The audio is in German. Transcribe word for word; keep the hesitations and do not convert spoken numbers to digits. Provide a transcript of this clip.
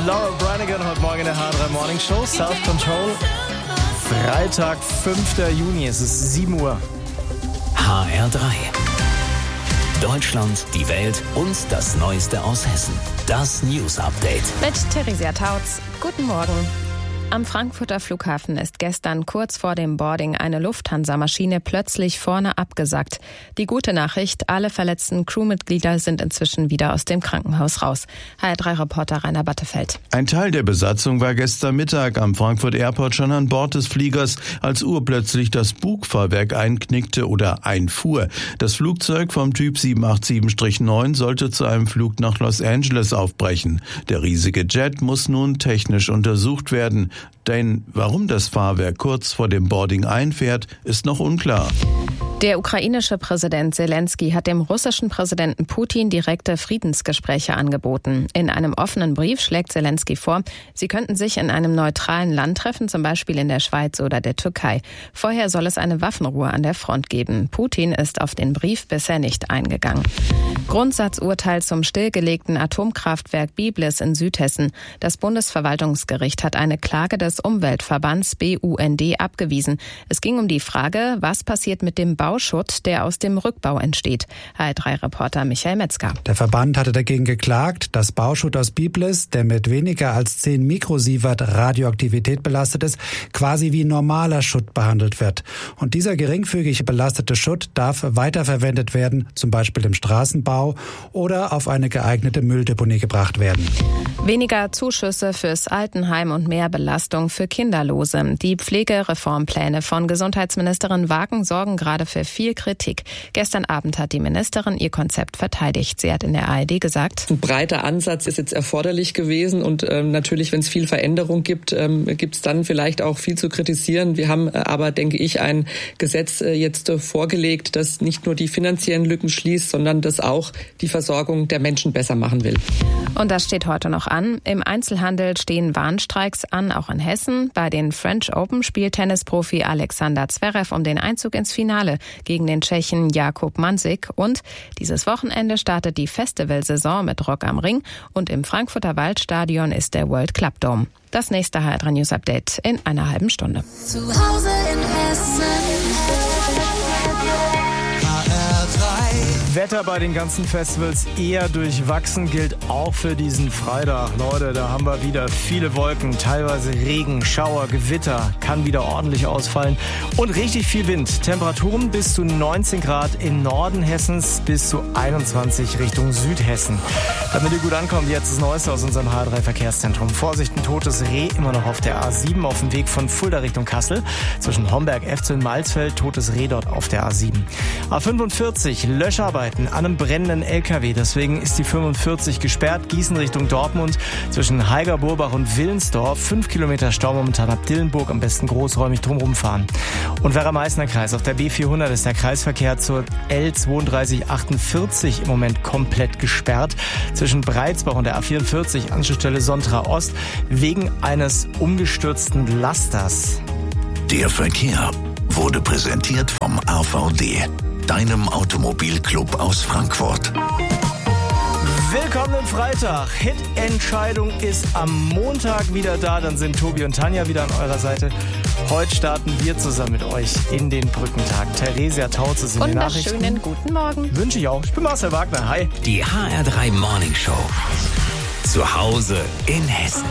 Laura Branigan heute Morgen in der H drei Morning Show. Self-Control. Freitag, fünfter Juni, es ist sieben Uhr. H R drei. Deutschland, die Welt und das Neueste aus Hessen. Das News Update. Mit Theresia Tautz. Guten Morgen. Am Frankfurter Flughafen ist gestern kurz vor dem Boarding eine Lufthansa-Maschine plötzlich vorne abgesackt. Die gute Nachricht, alle verletzten Crewmitglieder sind inzwischen wieder aus dem Krankenhaus raus. H R drei Reporter Rainer Battefeld. Ein Teil der Besatzung war gestern Mittag am Frankfurt Airport schon an Bord des Fliegers, als urplötzlich das Bugfahrwerk einknickte oder einfuhr. Das Flugzeug vom Typ sieben acht sieben neun sollte zu einem Flug nach Los Angeles aufbrechen. Der riesige Jet muss nun technisch untersucht werden. Denn warum das Fahrwerk kurz vor dem Boarding einfährt, ist noch unklar. Der ukrainische Präsident Zelensky hat dem russischen Präsidenten Putin direkte Friedensgespräche angeboten. In einem offenen Brief schlägt Zelensky vor, sie könnten sich in einem neutralen Land treffen, zum Beispiel in der Schweiz oder der Türkei. Vorher soll es eine Waffenruhe an der Front geben. Putin ist auf den Brief bisher nicht eingegangen. Grundsatzurteil zum stillgelegten Atomkraftwerk Biblis in Südhessen. Das Bundesverwaltungsgericht hat eine Klage des Umweltverbands B U N D abgewiesen. Es ging um die Frage, was passiert mit dem Bauschutt, der aus dem Rückbau entsteht. H R drei Reporter Michael Metzger. Der Verband hatte dagegen geklagt, dass Bauschutt aus Biblis, der mit weniger als zehn Mikrosievert Radioaktivität belastet ist, quasi wie normaler Schutt behandelt wird. Und dieser geringfügig belastete Schutt darf weiterverwendet werden, zum Beispiel im Straßenbau, oder auf eine geeignete Mülldeponie gebracht werden. Weniger Zuschüsse fürs Altenheim und mehr Belastung für Kinderlose. Die Pflegereformpläne von Gesundheitsministerin Wagen sorgen gerade für viel Kritik. Gestern Abend hat die Ministerin ihr Konzept verteidigt. Sie hat in der A R D gesagt: Ein breiter Ansatz ist jetzt erforderlich gewesen und ähm, natürlich, wenn es viel Veränderung gibt, ähm, gibt es dann vielleicht auch viel zu kritisieren. Wir haben äh, aber, denke ich, ein Gesetz äh, jetzt äh, vorgelegt, das nicht nur die finanziellen Lücken schließt, sondern das auch die Versorgung der Menschen besser machen will. Und das steht heute noch an. Im Einzelhandel stehen Warnstreiks an, auch in Hessen. Bei den French Open spielt Tennisprofi Alexander Zverev um den Einzug ins Finale gegen den Tschechen Jakub Mansik. Und dieses Wochenende startet die Festivalsaison mit Rock am Ring. Und im Frankfurter Waldstadion ist der World Club Dome. Das nächste H R drei News Update in einer halben Stunde. Zu Hause in Hessen. Wetter bei den ganzen Festivals eher durchwachsen, gilt auch für diesen Freitag. Leute, da haben wir wieder viele Wolken, teilweise Regen, Schauer, Gewitter, kann wieder ordentlich ausfallen und richtig viel Wind. Temperaturen bis zu neunzehn Grad im Norden Hessens, bis zu einundzwanzig Richtung Südhessen. Damit ihr gut ankommt, jetzt das Neueste aus unserem H R drei Verkehrszentrum. Vorsicht, ein totes Reh immer noch auf der A sieben auf dem Weg von Fulda Richtung Kassel. Zwischen Homberg, Efze und Malzfeld, totes Reh dort auf der A sieben. A fünfundvierzig, Löscharbeiten an einem brennenden L K W. Deswegen ist die fünfundvierzig gesperrt. Gießen Richtung Dortmund zwischen Heiger-Burbach und Willensdorf. Fünf Kilometer Stau momentan ab Dillenburg. Am besten großräumig drumherum fahren. Und Werra-Meißner Kreis. Auf der B vierhundert ist der Kreisverkehr zur L zweiunddreißig achtundvierzig im Moment komplett gesperrt. Zwischen Breitsbach und der A vierundvierzig, Anschlussstelle Sontra Ost, wegen eines umgestürzten Lasters. Der Verkehr wurde präsentiert vom A V D, deinem Automobilclub aus Frankfurt. Willkommen im Freitag. Hit-Entscheidung ist am Montag wieder da. Dann sind Tobi und Tanja wieder an eurer Seite. Heute starten wir zusammen mit euch in den Brückentag. Theresia Tautz ist in den Nachrichten. Wunderschönen guten Morgen. Wünsche ich auch. Ich bin Marcel Wagner. Hi. Die H R drei Morning Show. Zu Hause in Hessen.